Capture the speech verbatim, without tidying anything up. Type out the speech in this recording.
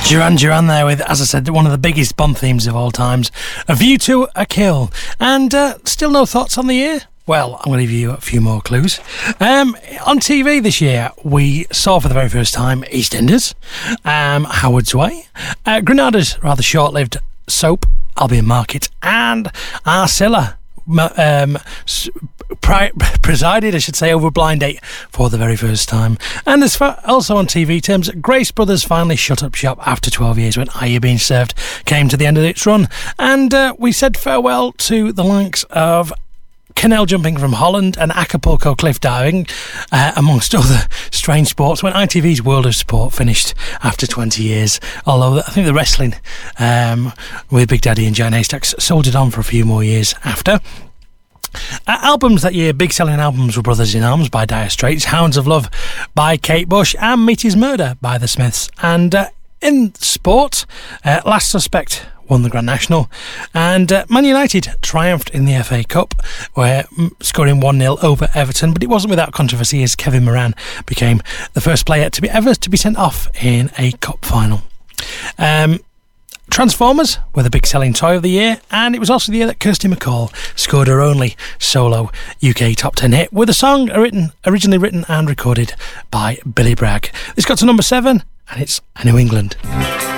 Duran Duran there with, as I said, one of the biggest Bond themes of all times, A View to a Kill. And uh, still no thoughts on the year? Well, I'm going to give you a few more clues. Um, on T V this year, we saw for the very first time EastEnders, um, Howard's Way, uh, Granada's rather short-lived soap, Albion Market, and Arcilla um, pri- presided, I should say, over a blind date for the very first time. And as far also on T V terms, Grace Brothers finally shut up shop after twelve years when Are You Being Served came to the end of its run. And uh, we said farewell to the likes of canal jumping from Holland and Acapulco cliff diving, uh, amongst other strange sports, when I T V's World of Sport finished after twenty years. Although I think the wrestling um, with Big Daddy and Giant Haystacks soldiered on for a few more years after. Uh, albums that year, big selling albums were Brothers in Arms by Dire Straits, Hounds of Love by Kate Bush, and Meat is Murder by The Smiths. And uh, in sport, uh, Last Suspect won the Grand National, and uh, Man United triumphed in the F A Cup, where mm, scoring one nil over Everton, but it wasn't without controversy, as Kevin Moran became the first player to be ever to be sent off in a cup final. Um, Transformers were the big selling toy of the year, and it was also the year that Kirsty MacColl scored her only solo U K top ten hit with a song written, originally written and recorded by Billy Bragg. This got to number seven, and it's a New England.